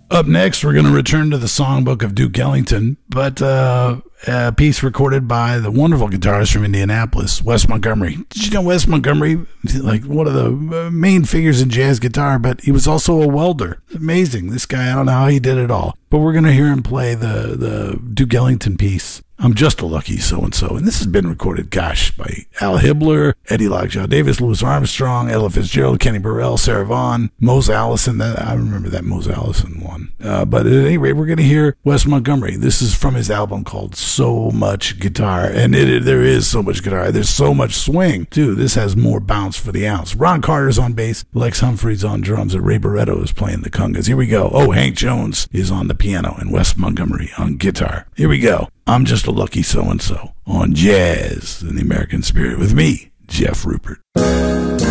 Up next, we're going to return to the songbook of Duke Ellington, but a piece recorded by the wonderful guitarist from Indianapolis, Wes Montgomery. Did you know Wes Montgomery, like one of the main figures in jazz guitar, but he was also a welder. Amazing. This guy, I don't know how he did it all. But we're going to hear him play the Duke Ellington piece, I'm Just a Lucky So-and-So. And this has been recorded, by Al Hibbler, Eddie Lockjaw Davis, Louis Armstrong, Ella Fitzgerald, Kenny Burrell, Sarah Vaughan, Mose Allison. I remember that Mose Allison one. But at any rate, we're going to hear Wes Montgomery. This is from his album called So Much Guitar. And there is so much guitar. There's so much swing, too. This has more bounce for the ounce. Ron Carter's on bass, Lex Humphreys on drums, and Ray Barretto is playing the congas. Here we go. Oh, Hank Jones is on the piano, and Wes Montgomery on guitar. Here we go. I'm Just a Lucky So-and-So on Jazz in the American Spirit with me, Jeff Rupert.